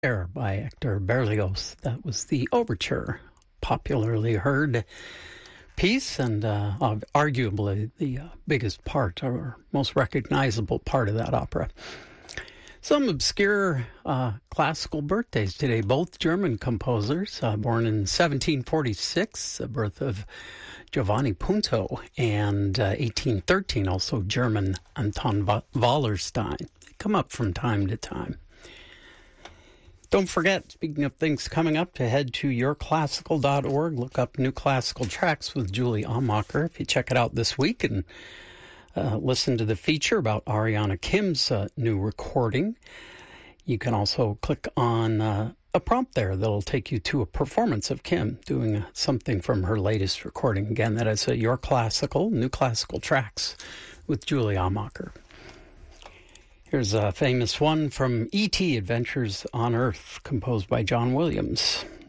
Air by Hector Berlioz. That was the overture, popularly heard piece, and arguably the biggest part or most recognizable part of that opera. Some obscure classical birthdays today, both German composers, born in 1746, the birth of Giovanni Punto, and 1813, also German Anton Wallerstein. They come up from time to time. Don't forget, speaking of things coming up, to head to yourclassical.org, look up New Classical Tracks with Julie Amacher. If you check it out this week and listen to the feature about Ariana Kim's new recording, you can also click on a prompt there that'll take you to a performance of Kim doing something from her latest recording. Again, that is Your Classical, New Classical Tracks with Julie Amacher. Here's a famous one from E.T. Adventures on Earth, composed by John Williams.